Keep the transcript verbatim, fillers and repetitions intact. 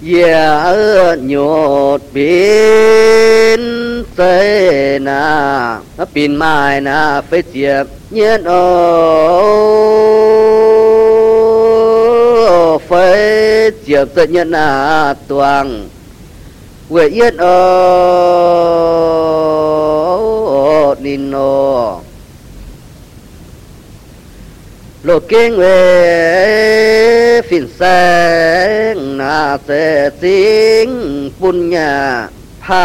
giờ nhột pin tê na pin mai na phải chia nhiên ô phải chia tự nhiên na toàn quê yên ô nino lô kinh về phiền sáng na sẽ chính punya